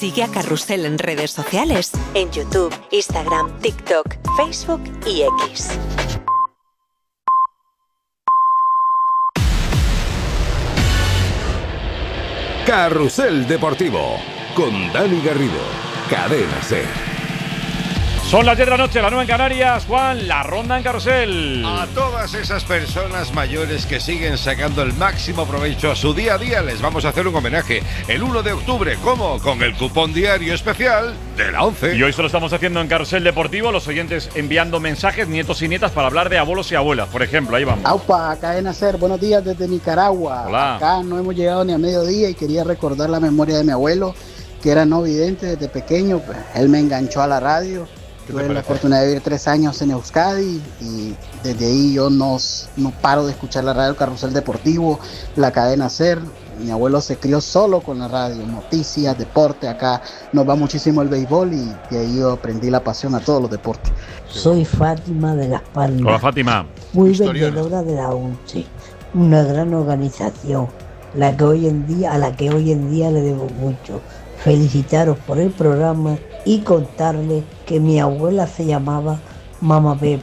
Sigue a Carrusel en redes sociales, en YouTube, Instagram, TikTok, Facebook y X. Carrusel Deportivo con Dani Garrido, Cadena SER. Son las 10 de la noche, la 9 en Canarias. Juan, la ronda en Carrusel. A todas esas personas mayores que siguen sacando el máximo provecho a su día a día, les vamos a hacer un homenaje el 1 de octubre. ¿Cómo? Con el cupón diario especial de la 11. Y hoy se lo estamos haciendo en Carrusel Deportivo. Los oyentes enviando mensajes, nietos y nietas, para hablar de abuelos y abuelas. Por ejemplo, ahí vamos. Aupa, Cadena SER, buenos días desde Nicaragua. Hola. Acá no hemos llegado ni a mediodía y quería recordar la memoria de mi abuelo, que era no vidente desde pequeño. Pues, él me enganchó a la radio. Tuve la oportunidad de vivir 3 años en Euskadi y desde ahí yo no paro de escuchar la radio, el Carrusel Deportivo, la Cadena SER. Mi abuelo se crió solo con la radio, noticias, deporte. Acá nos va muchísimo el béisbol y de ahí yo aprendí la pasión a todos los deportes. Soy Fátima de Las Palmas. Hola, Fátima. Muy vendedora de la UNCE, una gran organización, a la que hoy en día le debo mucho. Felicitaros por el programa y contarles que mi abuela se llamaba Mama Pepa.